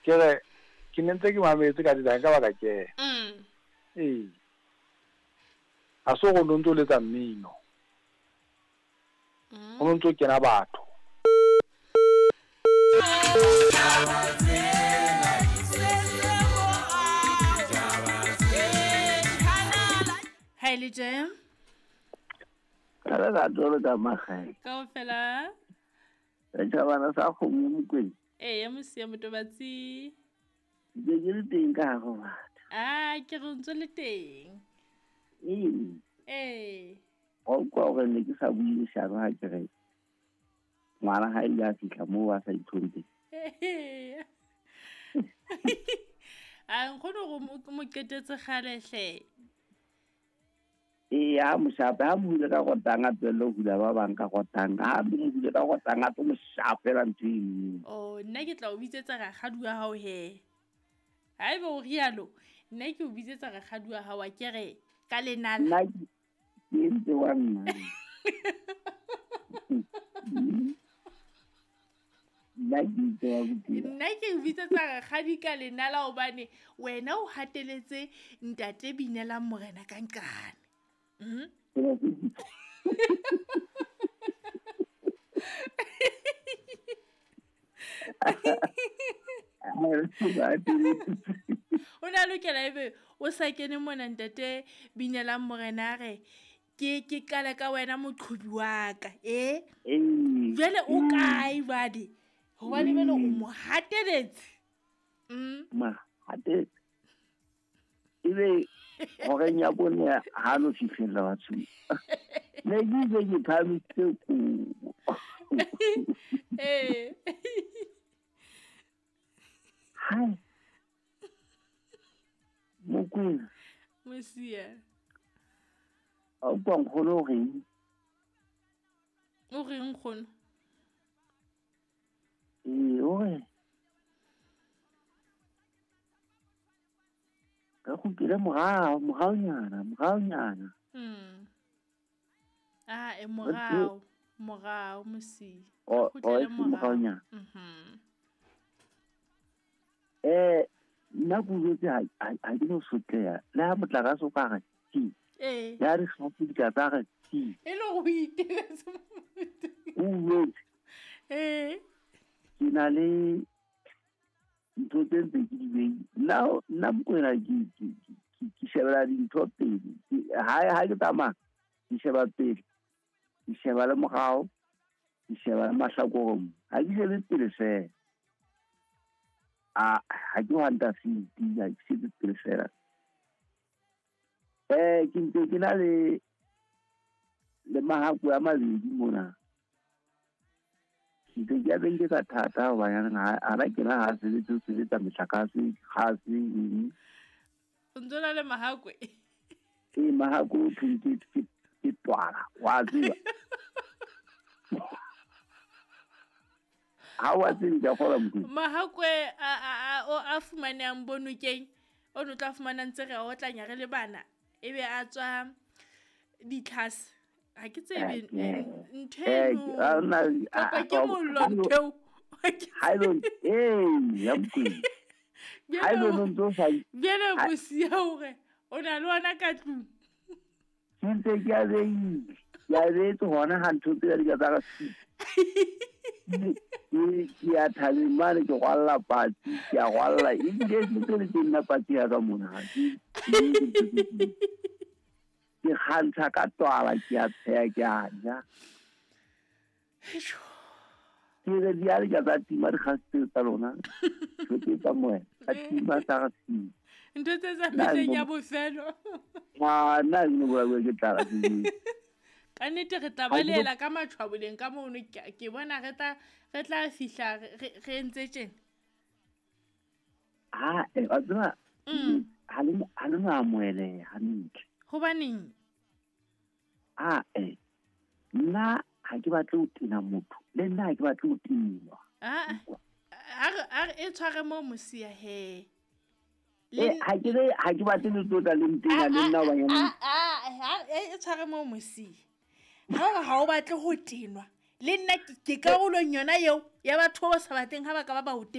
ke re ke nentse ke mametse ka dila ka baka ke a so go ntse le tsa mmino go ntse ke na batho Hi le Jam Kala ga tlo ka magae ka ofela tsa bana sa go mokwe ya mosia motobatsi ke le teng ka go batho ke re ntse le teng o kwa go ne ke sa buile shano ha ke re ngwana ha ile a fitla mo wa sa itlhonte nkgono go mo ketetse galehle ya moshape ha mo ile ka go tanga tselo hula ba bang ka go tanga mo ile ka go tanga to moshape la ntini nna ke tla o bitsetsa ga gadu wa hao he ha ebe o rialo nna ke o bitsetsa ga gadu wa hao a kere ka lenala ke ntse wa nna nna ke o bitsetsa ga gadi ka lenala obane wena o hateletse ntate Binela Morena ka nkane o na lokela ebe o sa kene mona ntate Binela Morena re ke kala ka wena moqhobi wa ka jwale o kae badi hobane bele o mo hateletse ma hatetse ile gore nya bone ha no fifela batho ne ke phamitse ku hai mokwena mosia o bang khono re o reng khono oe ka go kile mogao nyana mogao mosi o mogao nyana nna go botse ha ke no sotleya le ha motlakase o ka ga ti ya re gape di ka ga ti e le go iteletse o botse ke na le ntho tse ntse ke di beile nna mokwena ke shebela dintho pele ha ke tsamaya ke sheba pele ke sheba le mogao ke sheba le mahlakorong ha ke shebe pele fela ha ke wanta fiti ha ke shebe pele fela ke ntse ke na le mahako a mabedi mona ke ya benge ka thata ba ya ana ke na ha se tsa metlakase gase ndola le mahakwe mahako ke twala wa tseba ha wa tseba go la motho mahakwe a fumanang bonokeng o no tla fumana ntse re o tla nya re le bana ebe a tswa ditlhase ha ke tsebe ntheno papa ke mollo ntheo I don't ya mkwe I don't know so bjale mosia hore o na le ona ka tlung ntse ke a re to hona ha ntho tse di ka tsa ya thale mane ke gwalla pati ya gwalla e di se le nna pati ya ka mona ke khantsa ka twala ke a tsaya ke a ja ke re di a ga tsa tima di khaste tsa lona ke tsa mo a tima tsa ga ntho tse tsa pele ya bofelo na no bua ke tla ka nnete re tla balela ka matshwaboleng ka mono ke bona re tla fihla re ntse tjena a tsena ha le na moele hantle hobaneng nna ha ke batle ho tina motho le nna ha ke batle ho tinwa e tshware mo mosia he ha ke batle le tota le ntina le nna ba yana e tshware mo mosia ha o batle ho tinwa le nna ke karolong yona eo ya batho ba sa bateng ha ba ka ba